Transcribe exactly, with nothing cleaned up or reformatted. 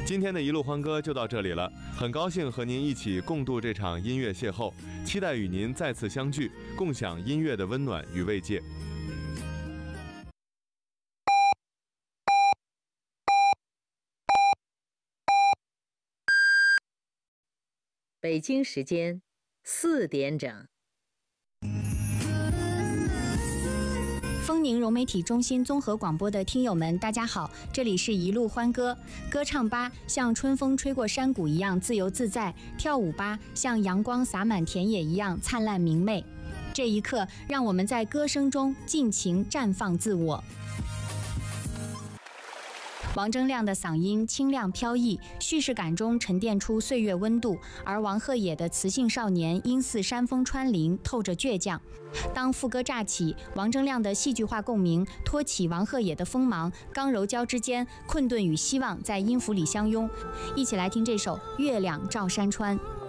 今天的一路欢歌就到这里了，很高兴和您一起共度这场音乐邂逅，期待与您再次相聚，共享音乐的温暖与慰藉。 北京时间四点整。 丰宁融媒体中心综合广播的听友们，大家好，这里是一路欢歌，歌唱吧像春风吹过山谷一样自由自在，跳舞吧像阳光洒满田野一样灿烂明媚。这一刻，让我们在歌声中尽情绽放自我。王铮亮的嗓音清亮飘逸，叙事感中沉淀出岁月温度，而王鹤野的磁性少年因似山峰穿林，透着倔强。当副歌乍起，王铮亮的戏剧化共鸣托起王鹤野的锋芒，刚柔交之间，困顿与希望在音符里相拥。一起来听这首《月亮照山川》。